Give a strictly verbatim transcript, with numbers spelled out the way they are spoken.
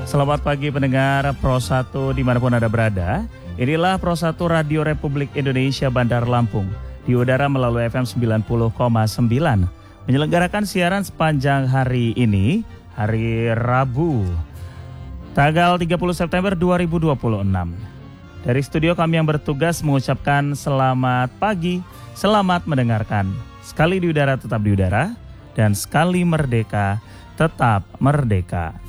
Selamat pagi pendengar Pro satu dimanapun Anda berada. Inilah Pro satu Radio Republik Indonesia Bandar Lampung. Di udara melalui F M sembilan puluh koma sembilan. Menyelenggarakan siaran sepanjang hari ini, hari Rabu, tanggal tiga puluh September dua ribu dua puluh enam. Dari studio kami yang bertugas mengucapkan selamat pagi, selamat mendengarkan. Sekali di udara tetap di udara, dan sekali merdeka tetap merdeka.